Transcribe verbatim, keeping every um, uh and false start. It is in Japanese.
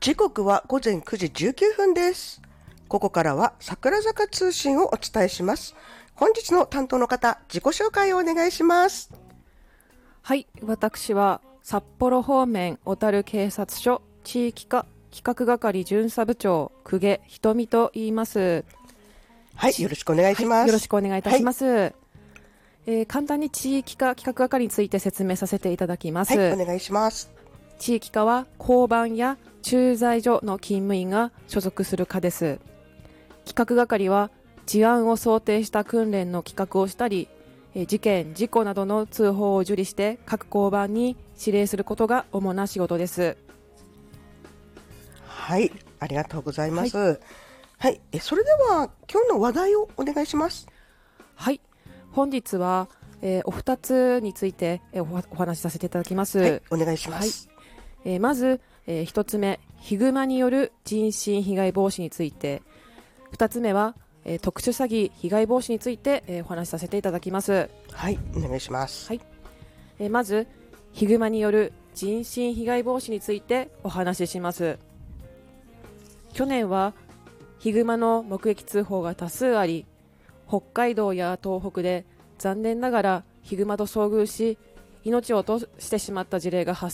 時刻は午前くじじゅうきゅうふんです。ここからは桜坂通信をお伝えします。本日の担当の方、自己紹介をお願いします。 はい、私は札幌方面小樽警察署地域課企画係巡査部長久下ひとみと言います。 はい、よろしくお願いします。 はい、よろしくお願いいたします。はい、えー、簡単に地域課企画係について説明させていただきます。 はい、お願いします。 地域課は交番や駐在所の勤務員が所属する課です。企画係は事案を想定した訓練の企画をしたり、事件事故などの通報を受理して各交番に指令することが主な仕事です。 はい、ありがとうございます。はい、はい、えそれでは今日の話題をお願いします。 はい、本日は、えー、お二つについて、えー、お, お話しさせていただきます。 はい、お願いします。 はい、えー、まず、えー、一つ目、ヒグマによる人身被害防止について、二つ目は、えー、特殊詐欺被害防止について、えー、お話しさせていただきます。 はい、お願いします。 はい、えー、まずヒグマによる人身被害防止についてお話しします。去年はヒグマの目撃通報が多数あり、北海道や東北で残念ながらヒグマと遭遇し命を落としてしまった事例が発